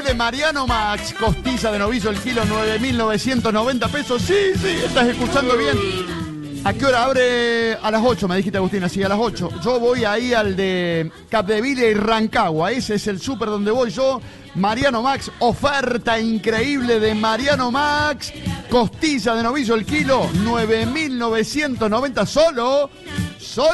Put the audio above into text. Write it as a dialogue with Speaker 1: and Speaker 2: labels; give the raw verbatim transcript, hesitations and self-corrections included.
Speaker 1: de Mariano Max, costilla de novillo el kilo, nueve mil novecientos noventa pesos. Sí, sí, estás escuchando bien. ¿A qué hora abre? A las ocho, me dijiste, Agustina, sí, a las ocho. Yo voy ahí al de Capdeville y Rancagua, ese es el súper donde voy yo. Mariano Max, oferta increíble de Mariano Max, costilla de novillo el kilo, nueve mil novecientos noventa solo, solo.